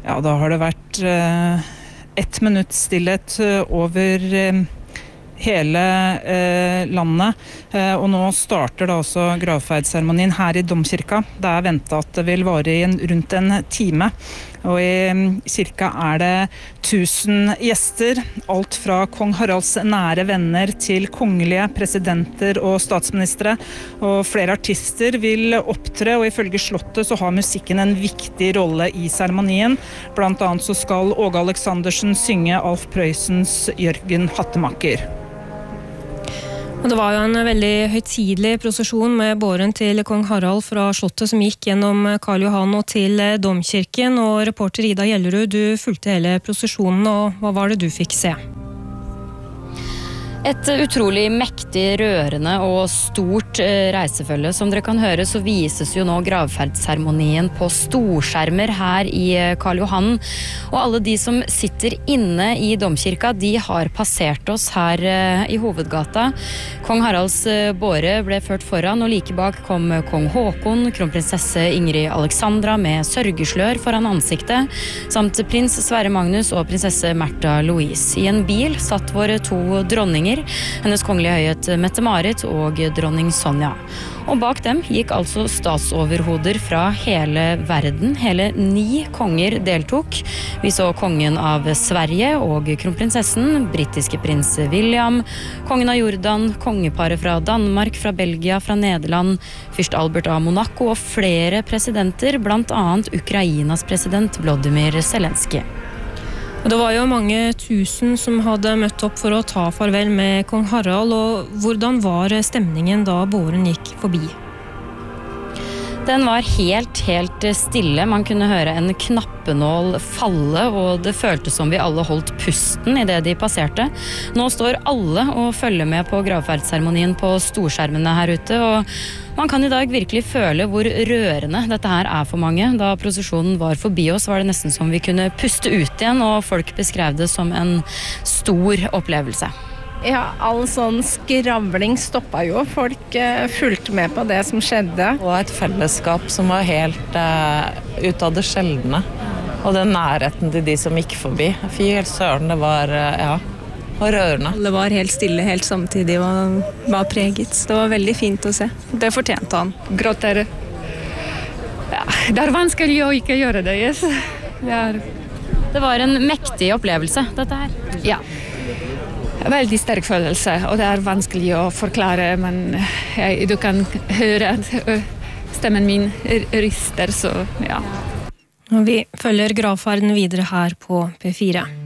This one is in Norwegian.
Ja, da har det vært 1 minutt stillhet over hele landet, og nå starter da også gravferdsseremonien her i Domkirka. Det ventet at det vil vare i rundt en time, og i kirka det 1000 gjester, alt fra kong Haralds nære venner til kongelige presidenter og statsministre, og flere artister vil opptre, og ifølge slottet så har musikken en viktig rolle i seremonien. Blant annet så skal Åge Aleksandersen synge Alf Prøysens Jørgen Hattemaker. Og det var jo en veldig høytidelig prosesjon med båren til kong Harald fra slottet som gikk gjennom Karl Johan og til Domkirken, og reporter Ida Gjellerud, du fulgte hele prosesjonen, og hva var det du fikk se? Et utrolig mektig, rørende og stort reisefølge. Som dere kan høre, så vises jo nå gravferdsseremonien på storskjermer her i Karl Johan. Og alle de som sitter inne i Domkirka, de har passert oss her i hovedgata. Kong Haralds båre ble ført foran, og like bak kom kong Håkon, kronprinsesse Ingrid Alexandra med sørgeslør foran ansiktet, samt prins Sverre Magnus og prinsesse Märtha Louise. I en bil satt våre 2 dronninger, hennes kongelige høyhet Mette-Marit og dronning Sonja. Og bak dem gikk altså statsoverhoder fra hele verden. Hele 9 konger deltok. Vi så kongen av Sverige og kronprinsessen, britiske prins William, kongen av Jordan, kongeparet fra Danmark, fra Belgia, fra Nederland, fyrst Albert av Monaco og flere presidenter, blant annet Ukrainas president Volodymyr Zelenskyj. Og det var jo mange tusen som hadde møtt opp for å ta farvel med kong Harald, og hvordan var stemningen da båren gikk forbi? Den var helt stille. Man kunne høre en knappenål falle, og det føltes som vi alle holdt pusten i det de passerte. Nå står alle og følger med på gravferdsseremonien på storskjermene her ute, og man kan i dag virkelig føle hvor rørende dette her for mange. Da prosesjonen var forbi oss, var det nesten som vi kunne puste ut igjen, og folk beskrev det som en stor opplevelse. Ja, all sånn skravling stoppet jo. Folk fulgte med på det som skjedde. Og et fellesskap som var helt ut av det sjeldne. Og den nærheten til de som gikk forbi. Fy helt søren, det var, var rørende. Alle var helt stille, helt samtidig, og var preget. Det var veldig fint å se. Det fortjente han. Gråter. Ja, det vanskelig å ikke gjøre det, yes. Det var en mektig opplevelse, dette her. Ja. Veldig sterk følelse, og det vanskelig å forklare, men du kan høre at stemmen min rister, så ja. Og vi følger gravferden videre her på P4.